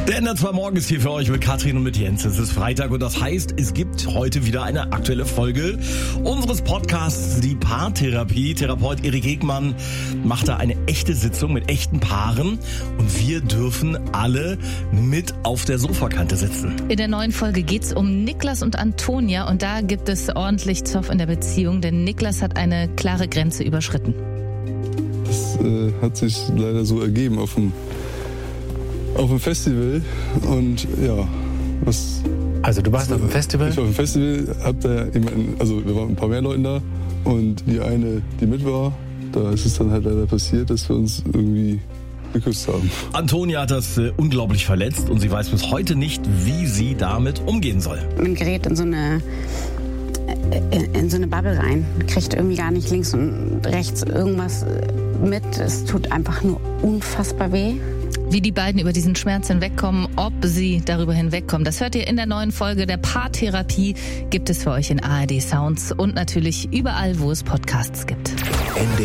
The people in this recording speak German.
Der NDR 2 Morgen ist hier für euch mit Katrin und mit Jens. Es ist Freitag und das heißt, es gibt heute wieder eine aktuelle Folge unseres Podcasts, die Paartherapie. Therapeut Erik Hegmann macht da eine echte Sitzung mit echten Paaren und wir dürfen alle mit auf der Sofakante sitzen. In der neuen Folge geht's um Niklas und Antonia und da gibt es ordentlich Zoff in der Beziehung, denn Niklas hat eine klare Grenze überschritten. Das hat sich leider so ergeben auf dem Festival und ja, was... Also du warst auf dem Festival? Ich war auf dem Festival, hab da jemanden, also wir waren ein paar mehr Leuten da und die eine, die mit war, da ist es dann halt leider passiert, dass wir uns irgendwie geküsst haben. Antonia hat das unglaublich verletzt und sie weiß bis heute nicht, wie sie damit umgehen soll. Man gerät in so eine Bubble rein, kriegt irgendwie gar nicht links und rechts irgendwas mit. Es tut einfach nur unfassbar weh. Wie die beiden über diesen Schmerz hinwegkommen, ob sie darüber hinwegkommen, das hört ihr in der neuen Folge der Paartherapie. Gibt es für euch in ARD Sounds und natürlich überall, wo es Podcasts gibt.